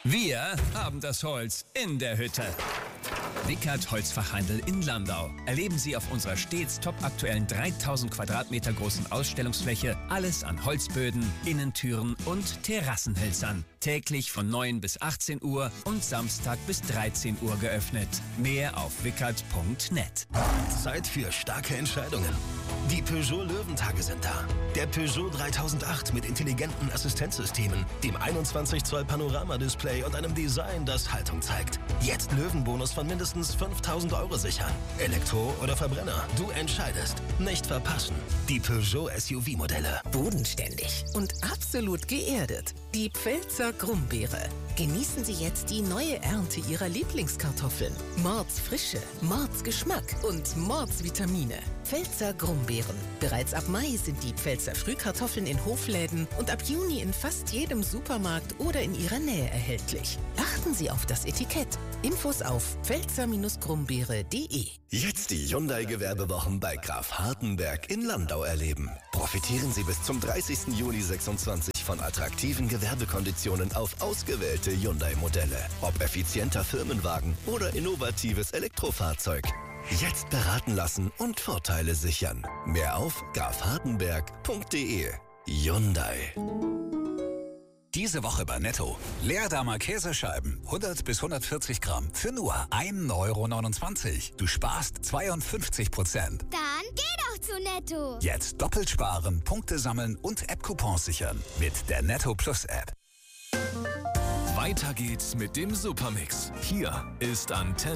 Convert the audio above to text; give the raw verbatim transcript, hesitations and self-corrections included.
Wir haben das Holz in der Hütte. Wickert Holzfachhandel in Landau. Erleben Sie auf unserer stets topaktuellen dreitausend Quadratmeter großen Ausstellungsfläche alles an Holzböden, Innentüren und Terrassenhölzern. Täglich von neun bis achtzehn Uhr und Samstag bis dreizehn Uhr geöffnet. Mehr auf wickert punkt net. Zeit für starke Entscheidungen. Die Peugeot Löwentage sind da. Der Peugeot dreitausendacht mit intelligenten Assistenzsystemen, dem einundzwanzig Zoll Panoramadisplay und einem Design, das Haltung zeigt. Jetzt Löwenbonus von mindestens fünftausend Euro sichern. Elektro oder Verbrenner, du entscheidest. Nicht verpassen. Die Peugeot S U V-Modelle. Bodenständig und absolut geerdet. Die Pfälzer Grumbeere. Genießen Sie jetzt die neue Ernte Ihrer Lieblingskartoffeln. Mordsfrische, Mordsgeschmack und Mordsvitamine. Pfälzer Grumbeeren. Bereits ab Mai sind die Pfälzer Frühkartoffeln in Hofläden und ab Juni in fast jedem Supermarkt oder in Ihrer Nähe erhältlich. Achten Sie auf das Etikett. Infos auf pfälzer grumbeere punkt de. Jetzt die Hyundai-Gewerbewochen bei Graf Hartenberg in Landau erleben. Profitieren Sie bis zum dreißigsten Juli sechsundzwanzig von attraktiven Gewerbekonditionen auf ausgewählte Hyundai-Modelle. Ob effizienter Firmenwagen oder innovatives Elektrofahrzeug. Jetzt beraten lassen und Vorteile sichern. Mehr auf graf hartenberg punkt de. Hyundai. Diese Woche bei Netto. Leerdamer Käsescheiben, hundert bis hundertvierzig Gramm, für nur ein Euro neunundzwanzig. Du sparst zweiundfünfzig Prozent. Dann geh doch zu Netto. Jetzt doppelt sparen, Punkte sammeln und App-Coupons sichern. Mit der Netto Plus App. Weiter geht's mit dem Supermix. Hier ist Antenne.